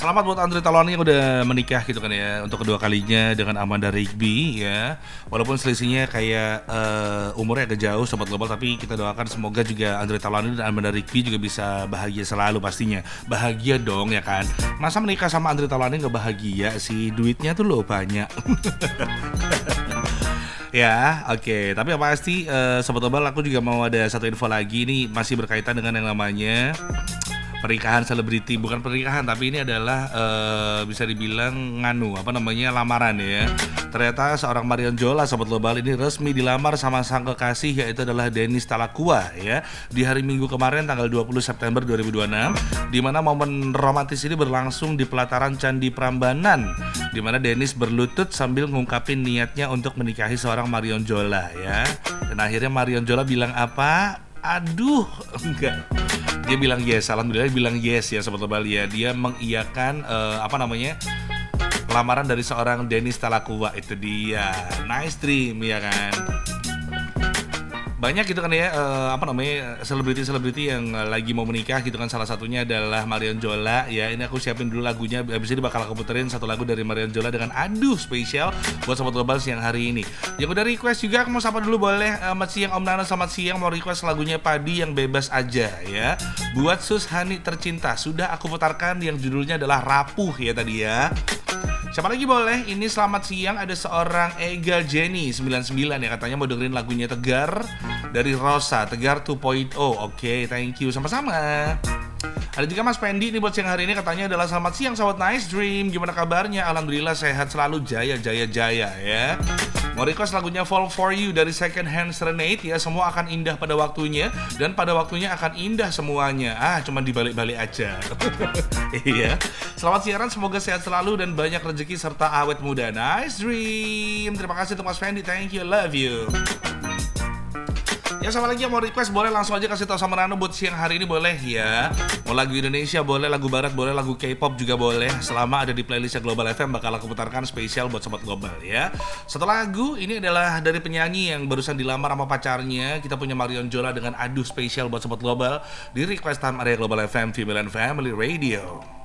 Selamat buat Andre Taulany yang udah menikah gitu kan ya, untuk kedua kalinya dengan Amanda Rigby ya. Walaupun selisihnya kayak umurnya agak jauh sobat global, tapi kita doakan semoga juga Andre Taulany dan Amanda Rigby juga bisa bahagia selalu pastinya. Bahagia dong ya kan. Masa menikah sama Andre Taulany gak bahagia sih? Duitnya tuh loh banyak. Ya, oke. Tapi yang pasti sobat global, aku juga mau ada satu info lagi nih, masih berkaitan dengan yang namanya pernikahan selebriti. Bukan pernikahan, tapi ini adalah bisa dibilang lamaran ya. Ternyata seorang Marion Jola sobat global ini resmi dilamar sama sang kekasih, yaitu adalah Dennis Talakua ya, di hari Minggu kemarin tanggal 20 September 2026, di mana momen romantis ini berlangsung di pelataran Candi Prambanan, di mana Dennis berlutut sambil ngungkapin niatnya untuk menikahi seorang Marion Jola ya. Dan akhirnya Marion Jola bilang apa? Aduh, enggak. Dia bilang yes, alhamdulillah dia bilang yes ya sobat global ya. Dia mengiyakan lamaran dari seorang Dennis Talakua. Itu dia, nice dream ya kan. Banyak gitu kan ya selebriti-selebriti yang lagi mau menikah gitu kan. Salah satunya adalah Marion Jola ya. Ini aku siapin dulu lagunya, habis ini bakal aku puterin satu lagu dari Marion Jola dengan aduh spesial buat sobat global siang hari ini. Yang udah request juga aku mau sapa dulu boleh. Selamat siang Om Nana, selamat siang. Mau request lagunya Padi yang bebas aja ya. Buat Sus Hani tercinta, sudah aku putarkan yang judulnya adalah Rapuh ya tadi ya. Siapa lagi boleh? Ini selamat siang, ada seorang Ega Jenny 99 ya, katanya mau dengerin lagunya Tegar dari Rosa, Tegar 2.0. Oke, thank you, sama-sama. Ada juga Mas Pendi nih buat siang hari ini, katanya adalah selamat siang sahabat Nice Dream, gimana kabarnya? Alhamdulillah sehat selalu, jaya ya. Mau request lagunya Fall For You dari Second Hand Serenade ya. Semua akan indah pada waktunya, dan pada waktunya akan indah semuanya. Cuma dibalik-balik aja. Iya. Selamat siaran, semoga sehat selalu dan banyak rezeki serta awet muda. Nice Dream. Terima kasih untuk Mas Fendi, thank you, love you. Ya, sama lagi yang mau request boleh langsung aja kasih tahu sama Rano buat siang hari ini boleh ya. Mau lagu Indonesia boleh, lagu barat boleh, lagu K-pop juga boleh. Selama ada di playlistnya Global FM bakal aku putarkan spesial buat sobat global ya. Satu lagu ini adalah dari penyanyi yang barusan dilamar sama pacarnya. Kita punya Marion Jola dengan aduh spesial buat sobat global di request time area Global FM Female and Family Radio.